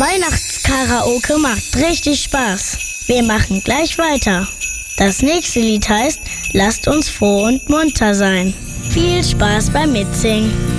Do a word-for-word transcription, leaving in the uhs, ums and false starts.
Weihnachtskaraoke macht richtig Spaß. Wir machen gleich weiter. Das nächste Lied heißt Lasst uns froh und munter sein. Viel Spaß beim Mitsingen.